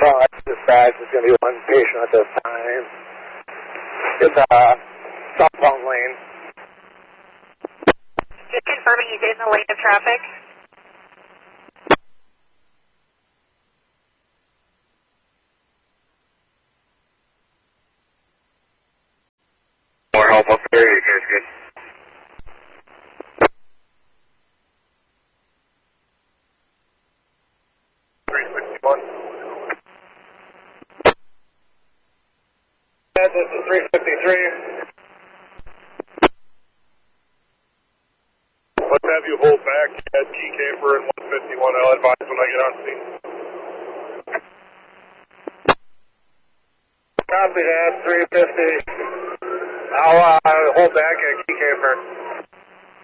Well, dispatch is going to be one patient at this time. It's southbound lane. Just confirming he's in the lane of traffic. More help up there, you guys good? This is 353. Let's have you hold back at TK for 151. I'll advise when I get on scene. Copy that, 350. I'll hold back at TK for